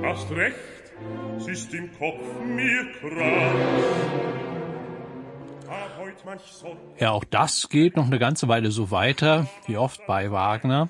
hast recht, es ist im Kopf mir krass. Ja, auch das geht noch eine ganze Weile so weiter, wie oft bei Wagner.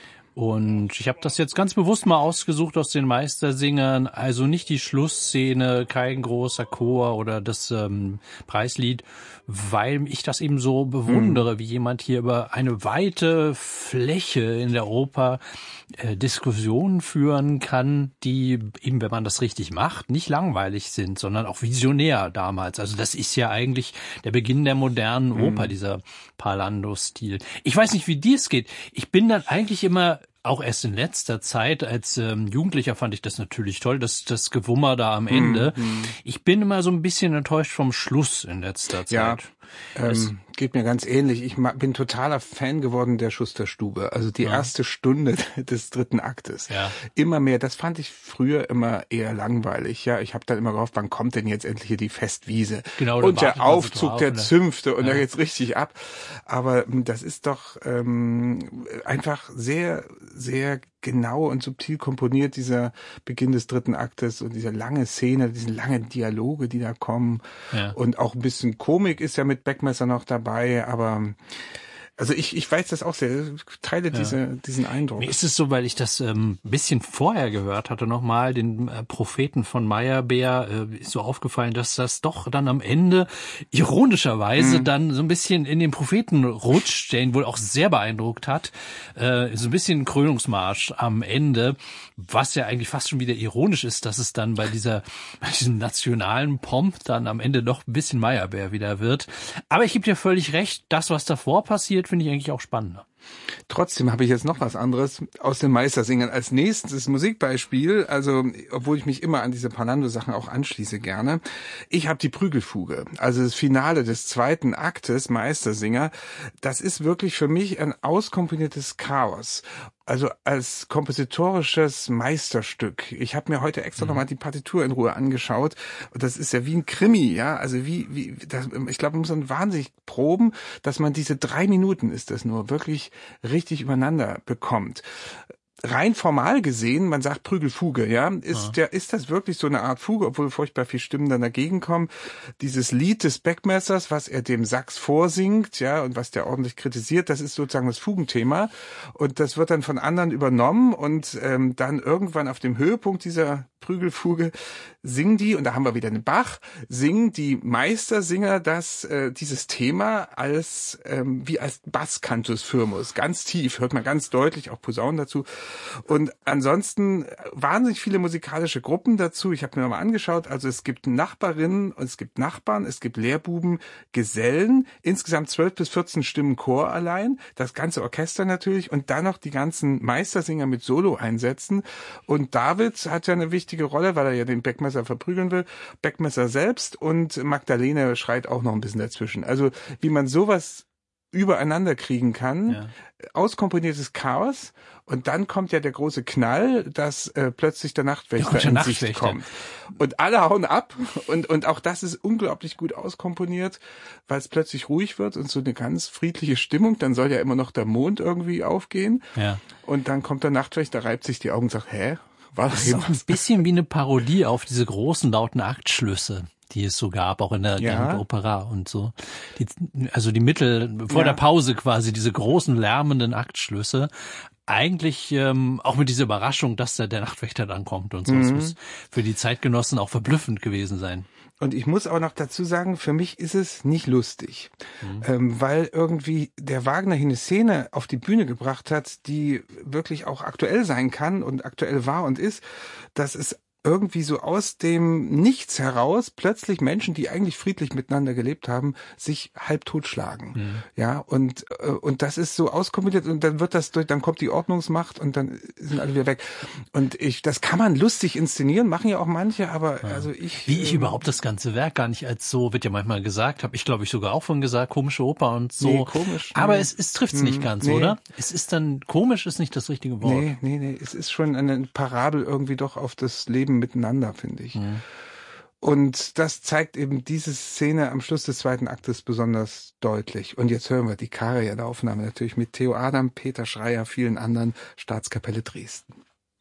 Und ich habe das jetzt ganz bewusst mal ausgesucht aus den Meistersingern, also nicht die Schlussszene, kein großer Chor oder das Preislied, weil ich das eben so bewundere, wie jemand hier über eine weite Fläche in der Oper Diskussionen führen kann, die eben, wenn man das richtig macht, nicht langweilig sind, sondern auch visionär damals. Also das ist ja eigentlich der Beginn der modernen Oper, dieser Parlando-Stil. Ich weiß nicht, wie dir es geht. Ich bin dann eigentlich immer, auch erst in letzter Zeit, als Jugendlicher fand ich das natürlich toll, das Gewummer da am Ende. Ich bin immer so ein bisschen enttäuscht vom Schluss in letzter Zeit. Ja, geht mir ganz ähnlich. Ich bin totaler Fan geworden der Schusterstube. Also die erste Stunde des dritten Aktes. Ja. Immer mehr. Das fand ich früher immer eher langweilig. Ja, ich habe dann immer gehofft, wann kommt denn jetzt endlich hier die Festwiese? Genau, und der Aufzug drauf, der Zünfte und ja. da geht's richtig ab. Aber das ist doch einfach sehr, sehr genau und subtil komponiert, dieser Beginn des dritten Aktes und diese lange Szene, diese langen Dialoge, die da kommen. Ja. Und auch ein bisschen Komik ist ja mit Beckmesser noch dabei, aber also ich weiß das auch sehr, ich teile diesen Eindruck. Mir ist es so, weil ich das ein bisschen vorher gehört hatte, nochmal den Propheten von Meyerbeer, ist so aufgefallen, dass das doch dann am Ende ironischerweise dann so ein bisschen in den Propheten rutscht, der ihn wohl auch sehr beeindruckt hat. So ein bisschen Krönungsmarsch am Ende, was ja eigentlich fast schon wieder ironisch ist, dass es dann bei diesem nationalen Pomp dann am Ende doch ein bisschen Meyerbeer wieder wird. Aber ich gebe dir völlig recht, das, was davor passiert, finde ich eigentlich auch spannender. Trotzdem habe ich jetzt noch was anderes aus den Meistersingern. Als nächstes Musikbeispiel, also obwohl ich mich immer an diese Parlando-Sachen auch anschließe gerne. Ich habe die Prügelfuge, also das Finale des zweiten Aktes Meistersinger. Das ist wirklich für mich ein auskomponiertes Chaos. Also als kompositorisches Meisterstück. Ich habe mir heute extra nochmal die Partitur in Ruhe angeschaut. Und das ist ja wie ein Krimi, ja. Also ich glaube, man muss dann wahnsinnig proben, dass man diese 3 Minuten ist das nur wirklich richtig übereinander bekommt. Rein formal gesehen, man sagt Prügelfuge, ja, ist das wirklich so eine Art Fuge, obwohl furchtbar viele Stimmen dann dagegen kommen. Dieses Lied des Beckmessers, was er dem Sax vorsingt, ja, und was der ordentlich kritisiert, das ist sozusagen das Fugenthema. Und das wird dann von anderen übernommen und dann irgendwann auf dem Höhepunkt dieser Prügelfuge singen die, und da haben wir wieder einen Bach, singen die Meistersinger dieses Thema als Basscantus firmus, ganz tief, hört man ganz deutlich, auch Posaunen dazu. Und ansonsten wahnsinnig viele musikalische Gruppen dazu. Ich habe mir nochmal angeschaut, also es gibt Nachbarinnen und es gibt Nachbarn, es gibt Lehrbuben, Gesellen, insgesamt 12 bis 14 Stimmen Chor allein, das ganze Orchester natürlich und dann noch die ganzen Meistersinger mit Solo-Einsätzen. Und David hat ja eine wichtige Rolle, weil er ja den Beckmesser verprügeln will. Beckmesser selbst und Magdalene schreit auch noch ein bisschen dazwischen. Also wie man sowas übereinander kriegen kann, auskomponiertes Chaos, und dann kommt ja der große Knall, dass plötzlich der Nachtwächter in Sicht kommt. Und alle hauen ab und auch das ist unglaublich gut auskomponiert, weil es plötzlich ruhig wird und so eine ganz friedliche Stimmung, dann soll ja immer noch der Mond irgendwie aufgehen. Ja. Und dann kommt der Nachtwächter, reibt sich die Augen und sagt, hä? Das ist auch ein bisschen wie eine Parodie auf diese großen lauten Aktschlüsse, die es so gab, auch in der Grand Opera und so. Also die Mittel vor der Pause quasi, diese großen lärmenden Aktschlüsse. Eigentlich auch mit dieser Überraschung, dass der Nachtwächter dann kommt und so. Das muss für die Zeitgenossen auch verblüffend gewesen sein. Und ich muss auch noch dazu sagen, für mich ist es nicht lustig, weil irgendwie der Wagner hier eine Szene auf die Bühne gebracht hat, die wirklich auch aktuell sein kann und aktuell war und ist, dass es irgendwie so aus dem Nichts heraus plötzlich Menschen, die eigentlich friedlich miteinander gelebt haben, sich halb totschlagen. Ja, und das ist so auskombiniert und dann dann kommt die Ordnungsmacht und dann sind alle wieder weg. Und das kann man lustig inszenieren, machen ja auch manche, aber wie ich überhaupt das ganze Werk gar nicht als so, wird ja manchmal gesagt, habe ich glaube ich sogar auch von gesagt, komische Oper und so. Nee, komisch. Aber es trifft's nicht ganz, oder? Es ist dann, komisch ist nicht das richtige Wort. Nee, es ist schon eine Parabel irgendwie doch auf das Leben miteinander, finde ich. Und das zeigt eben diese Szene am Schluss des zweiten Aktes besonders deutlich. Und jetzt hören wir die Karia der Aufnahme natürlich mit Theo Adam, Peter Schreier, vielen anderen, Staatskapelle Dresden.